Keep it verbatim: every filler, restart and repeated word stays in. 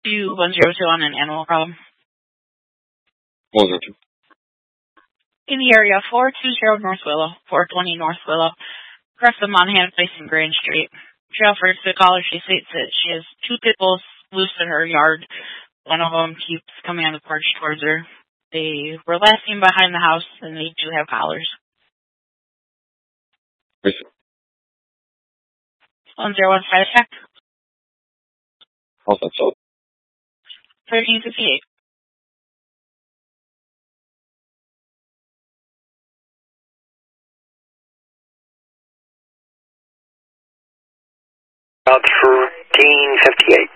two one zero two on an animal problem. one zero two. In the area, four two zero North Willow, four twenty North Willow, across the Monahan Place and Grand Street. She offers to call her. She states that she has two pit bulls loose in her yard. One of them keeps coming on the porch towards her. They were last seen behind the house, and they do have collars. one zero one five check. How's that so? thirteen fifty-eight. About thirteen fifty-eight.